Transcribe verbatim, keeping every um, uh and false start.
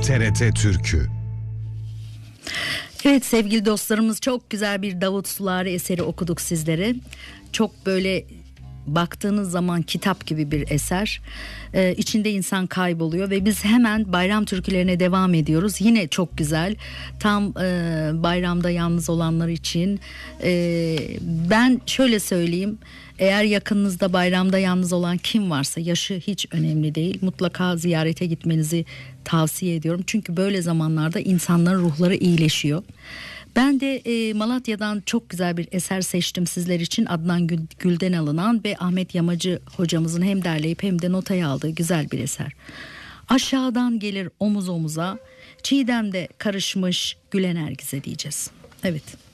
T R T Türkü. Evet sevgili dostlarımız, çok güzel bir Davut Sulari eseri okuduk sizlere. Çok böyle baktığınız zaman kitap gibi bir eser. Ee, içinde insan kayboluyor ve biz hemen bayram türkülerine devam ediyoruz. Yine çok güzel. Tam e, bayramda yalnız olanlar için. E, ben şöyle söyleyeyim. Eğer yakınınızda bayramda yalnız olan kim varsa, yaşı hiç önemli değil, mutlaka ziyarete gitmenizi tavsiye ediyorum. Çünkü böyle zamanlarda insanların ruhları iyileşiyor. Ben de e, Malatya'dan çok güzel bir eser seçtim sizler için. Adnan Gül, Gül'den alınan ve Ahmet Yamacı hocamızın hem derleyip hem de notaya aldığı güzel bir eser. Aşağıdan gelir omuz omuza, çiğdemde karışmış gülen herkese diyeceğiz. Evet.